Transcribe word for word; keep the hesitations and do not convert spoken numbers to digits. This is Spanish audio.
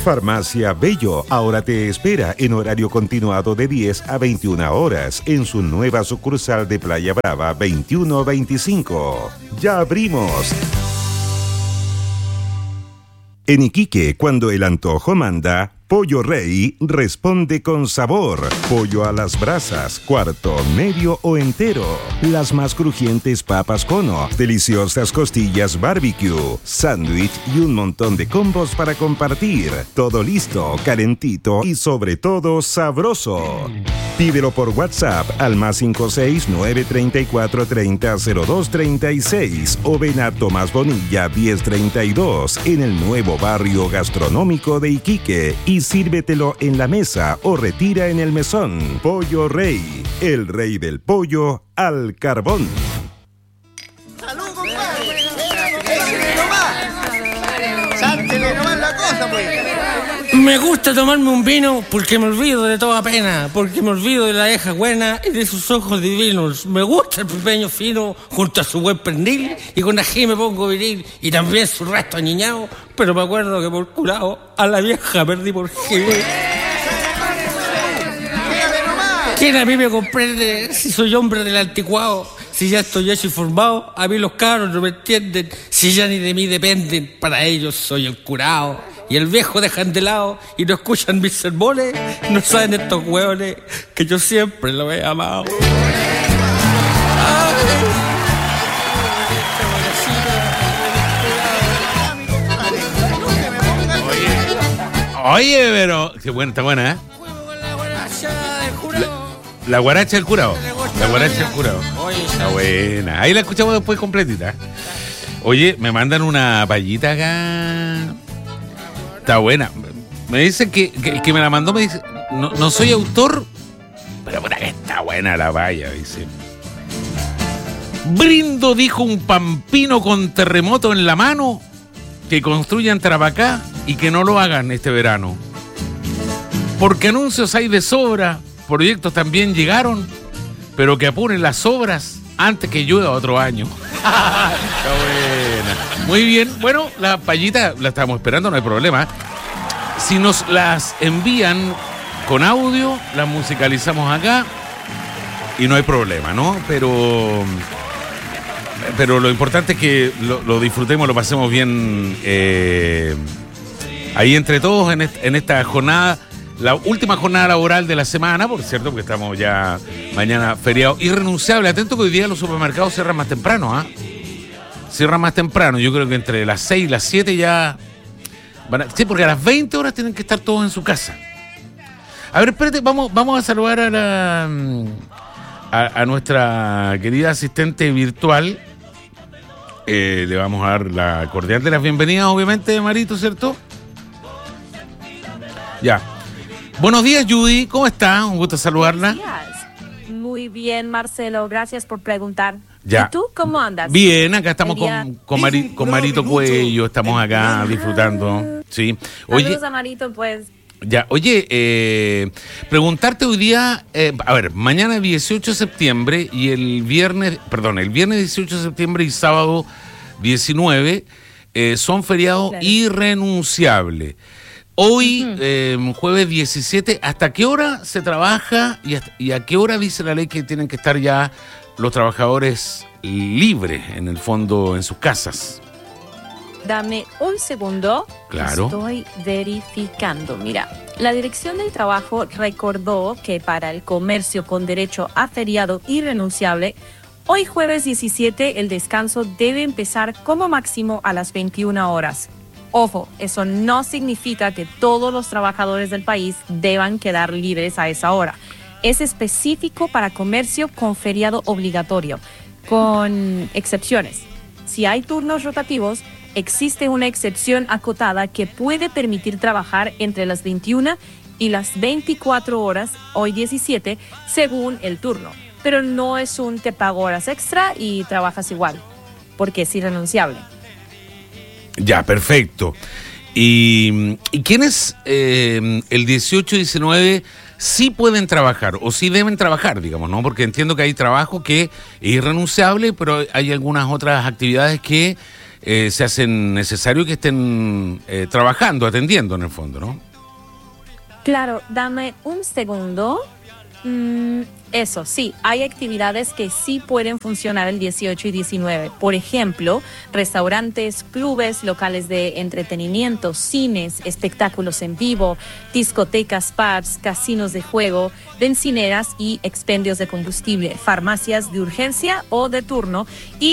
Farmacia Bello ahora te espera en horario continuado de diez a veintiuna horas en su nueva sucursal de Playa Brava veintiuno veinticinco. ¡Ya abrimos! En Iquique, cuando el antojo manda, Pollo Rey responde con sabor. Pollo a las brasas, cuarto, medio o entero. Las más crujientes papas cono, deliciosas costillas barbecue, sándwich y un montón de combos para compartir. Todo listo, calentito y sobre todo sabroso. Pídelo por WhatsApp al más cinco seis nueve tres cuatro tres cero cero dos tres seis o ven a Tomás Bonilla diez treinta y dos en el nuevo barrio gastronómico de Iquique y sírvetelo en la mesa o retira en el mesón. Pollo Rey, el rey del pollo al carbón. ¡Salud, compadre! ¡Échale nomás! ¡Sántele nomás la cosa, pues! Me gusta tomarme un vino porque me olvido de toda pena, porque me olvido de la hija buena y de sus ojos divinos. Me gusta el pipeño fino junto a su buen pernil y con ají me pongo viril y también su resto añiñado, pero me acuerdo que por curado a la vieja perdí por gil. ¿Quién a mí me comprende si soy hombre del anticuado? Si ya estoy hecho y formado, a mí los cabros no me entienden. Si ya ni de mí dependen, para ellos soy el curado. Y el viejo dejan de lado y no escuchan mis sermones. No saben estos hueones que yo siempre lo he amado. Oye, pero... Qué buena, está buena, ¿eh? La, la guaracha del curado. La guaracha del curado. Está buena. Ahí la escuchamos después completita. Oye, me mandan una payita acá. Está buena. Me dicen que, que, que me la mandó, me dice, no, no soy autor, pero puta que está buena la paya, dice. Brindo, dijo un pampino con terremoto en la mano, que construyan Tarapacá y que no lo hagan este verano. Porque anuncios hay de sobra, proyectos también llegaron, pero que apuren las obras antes que llueva otro año. Está buena. Muy bien. Bueno, la payita la estamos esperando, no hay problema. Si nos las envían con audio, las musicalizamos acá y no hay problema, ¿no? Pero, pero lo importante es que lo, lo disfrutemos, lo pasemos bien eh, ahí entre todos en, est- en esta jornada. La última jornada laboral de la semana, por cierto, porque estamos ya mañana feriado. Irrenunciable. Atento que hoy día los supermercados cierran más temprano, ¿ah? ¿eh? Cierran más temprano. Yo creo que entre las seis y las siete ya... Van a... Sí, porque a las veinte horas tienen que estar todos en su casa. A ver, espérate, vamos, vamos a saludar a la... A, a nuestra querida asistente virtual. Eh, le vamos a dar la cordial de las bienvenidas, obviamente, Marito, ¿cierto? Ya. Buenos días, Judy. ¿Cómo está? Un gusto saludarla. Buenos días. Muy bien, Marcelo. Gracias por preguntar. Ya. ¿Y tú cómo andas? Bien, acá estamos día... con, con, Mari, con Marito Cuello. Estamos acá disfrutando. Sí. Oye, saludos a Marito, pues. Ya, oye, eh, preguntarte hoy día, eh, a ver, mañana dieciocho de septiembre y el viernes, perdón, el viernes dieciocho de septiembre y sábado diecinueve eh, son feriados claro. irrenunciables. Hoy, uh-huh. eh, jueves diecisiete, ¿hasta qué hora se trabaja y, hasta, y a qué hora dice la ley que tienen que estar ya los trabajadores libres, en el fondo, en sus casas? Dame un segundo. Claro. Estoy verificando. Mira, la Dirección del Trabajo recordó que para el comercio con derecho a feriado irrenunciable, hoy jueves diecisiete el descanso debe empezar como máximo a las veintiuna horas. Ojo, eso no significa que todos los trabajadores del país deban quedar libres a esa hora. Es específico para comercio con feriado obligatorio, con excepciones. Si hay turnos rotativos, existe una excepción acotada que puede permitir trabajar entre las veintiuna y las veinticuatro horas, hoy diecisiete, según el turno. Pero no es un te pago horas extra y trabajas igual, porque es irrenunciable. Ya, perfecto. ¿Y, y quiénes eh, el dieciocho y diecinueve sí pueden trabajar o sí deben trabajar, digamos, ¿no? Porque entiendo que hay trabajo que es irrenunciable, pero hay algunas otras actividades que eh, se hacen necesario que estén eh, trabajando, atendiendo en el fondo, ¿no? Claro, dame un segundo. Mm, eso, sí, hay actividades que sí pueden funcionar el dieciocho y diecinueve. Por ejemplo, restaurantes, clubes, locales de entretenimiento, cines, espectáculos en vivo, discotecas, pubs, casinos de juego, bencineras y expendios de combustible, farmacias de urgencia o de turno y